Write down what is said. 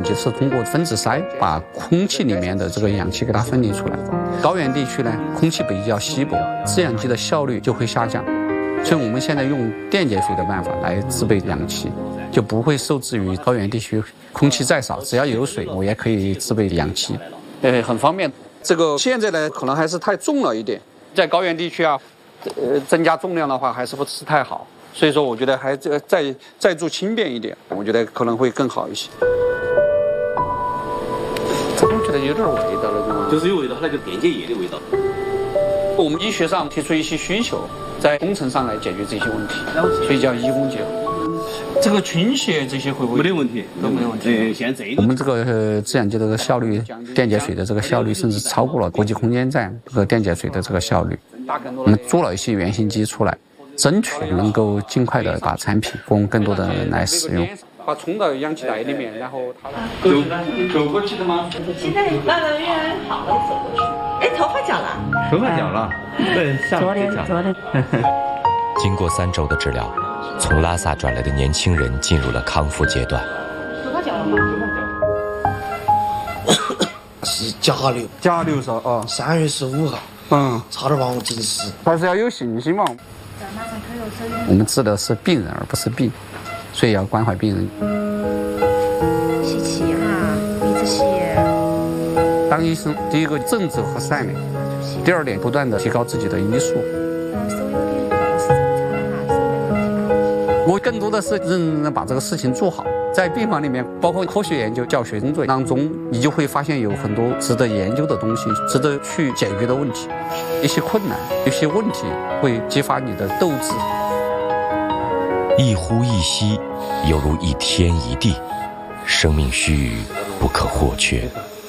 是通过分子筛把空气里面的这个氧气给它分离出来。高原地区呢，空气比较稀薄，制氧机的效率就会下降。所以我们现在用电解水的办法来制备氧气，就不会受制于高原地区空气再少，只要有水，我也可以制备氧气，很方便。这个现在呢，可能还是太重了一点，在高原地区啊，增加重量的话还是不是太好，所以说我觉得还再做轻便一点，我觉得可能会更好一些。这我觉得有点味道了， 就是有味道，那就电解液的味道。 我们医学上提出一些需求，在工程上来解决这些问题，所以叫医工结合。这个倾斜这些会不会没得问题？ 都没有问题。 现在我们这个制氧机的这个效率，电解水的这个效率，甚至超过了国际空间站这个电解水的这个效率。我们做了一些原型机出来，争取能够尽快的把产品供更多的人来使用。把冲到氧气袋里面，然后它走过去的吗？ 现在慢慢越来越好了，走过去。哎，头发绞了？ 头发绞了，对， 昨天。 经过3周的治疗，从拉萨转来的年轻人进入了康复阶段。 头发绞了吗？ 是甲流是啊，3月15号，差点把我整死。 还是要有信心嘛。我们治的是病人而不是病，所以要关怀病人。 吸气哈，鼻子吸。 当医生，第一个正直和善良，第二点不断的提高自己的医术。我更多的是认真的把这个事情做好。在病房里面，包括科学研究、教学工作当中，你就会发现有很多值得研究的东西，值得去解决的问题。一些困难，有些问题会激发你的斗志。 一呼一吸，犹如一天一地，生命须臾不可或缺。